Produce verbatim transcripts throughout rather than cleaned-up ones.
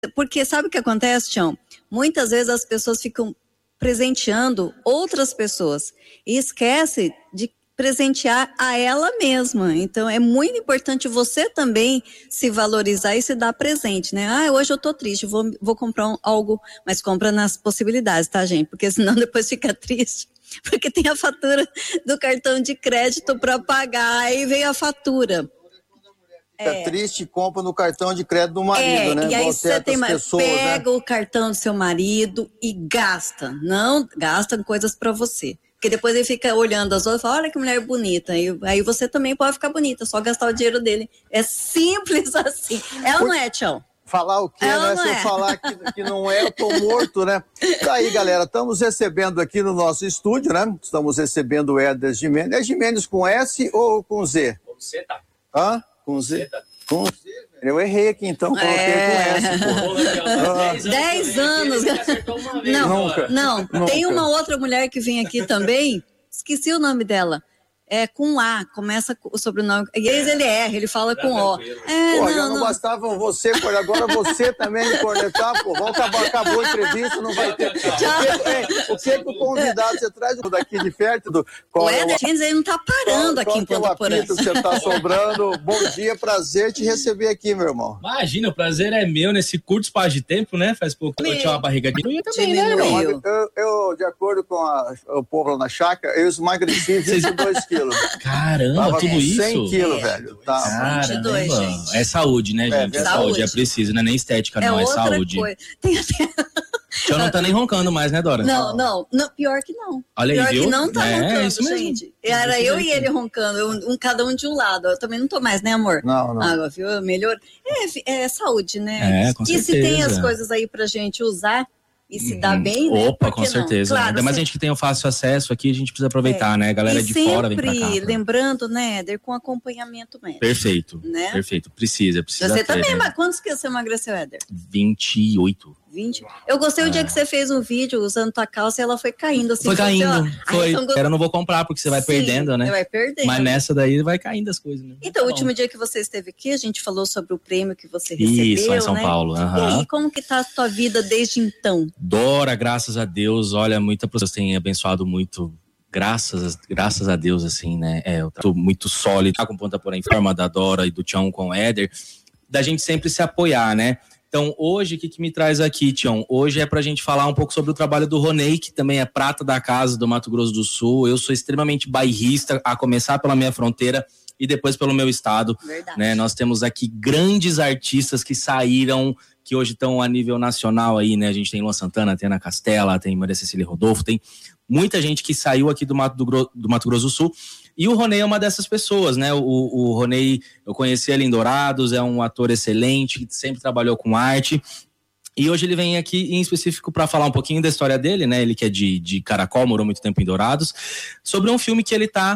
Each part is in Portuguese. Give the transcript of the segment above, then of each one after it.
Porque sabe o que acontece, Tião? Muitas vezes as pessoas ficam presenteando outras pessoas e esquece de presentear a ela mesma. Então é muito importante você também se valorizar e se dar presente, né? Ah, hoje eu tô triste, vou, vou comprar um, algo, mas compra nas possibilidades, tá, gente? Porque senão depois fica triste. Porque tem a fatura do cartão de crédito para pagar, aí vem a fatura. Fica é. triste e compra no cartão de crédito do marido, é, né? E aí você tem mais, pessoas, pega né? o cartão do seu marido e gasta. Não gasta com coisas para você. Porque depois ele fica olhando as outras e fala, olha que mulher bonita. E aí você também pode ficar bonita, só gastar o dinheiro dele. É simples assim. É ou não é, Tião? Falar o quê, é né? Se eu é? falar que, que não é, eu tô morto, né? Tá aí, galera, estamos recebendo aqui no nosso estúdio, né? Estamos recebendo o Éder Jimenez. É Jimenez com S ou com Z? Com Z, tá? Hã? Com Z? Tá. Com Z, eu errei aqui, então coloquei é... com S, pô. Dez anos. Não, Nunca. não. Nunca. Tem uma outra mulher que vem aqui também, esqueci o nome dela. É com A, começa o sobrenome. E eles ele erra, ele fala com O. É, pô, não, já não, não bastava você, pô, agora você também me cornetar, pô. Vamos acabar, acabou a entrevista, não vai ter. O que, é, o que, que o convidado você traz daqui de perto? Do, o Éder Jimenez, ele não tá parando qual, aqui qual em Ponta Porã. Que você tá sobrando. Bom dia, prazer te receber aqui, meu irmão. Imagina, o prazer é meu nesse curto espaço de tempo, né? Faz pouco que eu tinha uma barriga de eu também, né, irmão? Eu, eu, de acordo com a, o povo lá na chácara, eu emagreci vinte e dois quilos. Cara, Caramba, tudo isso? cem quilos, é, velho. Tá. Caramba, é saúde, né, gente? É, é saúde, é preciso, não é nem estética, é não, é saúde. Coisa. Tem até... Já não tá nem roncando mais, né, Dora? Não, não, não pior que não. Olha pior aí, viu? que não tá é, roncando, isso mesmo. gente. Era isso eu mesmo. E ele roncando, um, um, cada um de um lado. Eu também não tô mais, né, amor? Não, não. Água, viu? Melhor. É, é saúde, né? É, com e certeza. se tem as coisas aí pra gente usar e se dá bem, né? Opa, com certeza. Claro, ainda mais sempre... a gente que tem o fácil acesso aqui, a gente precisa aproveitar, é. né? A galera e de fora vem pra cá. sempre lembrando, né, Éder, com acompanhamento médico. Perfeito, né? perfeito. Precisa, precisa Você ter, também, né? mas quantos que você emagreceu, Éder? vinte e oito. vinte? Eu gostei ah. o dia que você fez um vídeo usando tua calça e ela foi caindo assim. Foi caindo, assim, foi. Ai, eu não vou comprar porque você vai Sim, perdendo, né? vai perdendo. Mas nessa daí vai caindo as coisas, né? Então, o Bom. último dia que você esteve aqui, a gente falou sobre o prêmio que você recebeu, Isso, lá em São né? Paulo. Uhum. E aí, como que tá a tua vida desde então? Dora, graças a Deus, olha, muita pessoas têm abençoado muito. Graças, graças a Deus, assim, né? É, eu tô muito sólido, tá com Ponta Porã em forma da Dora e do Tião com o Éder, da gente sempre se apoiar, né? Então, hoje, o que, que me traz aqui, Tião? Hoje é pra gente falar um pouco sobre o trabalho do Ronei, que também é prata da casa do Mato Grosso do Sul. Eu sou extremamente bairrista, a começar pela minha fronteira e depois pelo meu estado. Verdade. Né? Nós temos aqui grandes artistas que saíram, que hoje estão a nível nacional aí, né? A gente tem Luan Santana, tem Ana Castela, tem Maria Cecília Rodolfo, tem muita gente que saiu aqui do Mato, do, Gro... do Mato Grosso do Sul. E o Ronei é uma dessas pessoas, né? O, o Ronei, eu conheci ele em Dourados, é um ator excelente, que sempre trabalhou com arte. E hoje ele vem aqui em específico para falar um pouquinho da história dele, né? Ele que é de, de Caracol, morou muito tempo em Dourados, sobre um filme que ele tá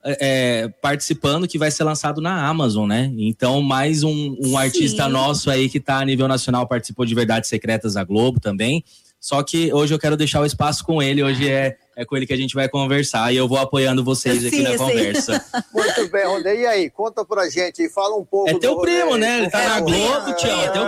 é, participando, que vai ser lançado na Amazon, né? Então, mais um, um artista nosso aí que tá a nível nacional, participou de Verdades Secretas da Globo também. Só que hoje eu quero deixar o espaço com ele, hoje é, é com ele que a gente vai conversar e eu vou apoiando vocês sim, aqui na sim. conversa. Muito bem, Ronei. E aí, conta pra gente, fala um pouco. É teu do primo, Ronei. né? Ele tá é na Globo, Tião. É teu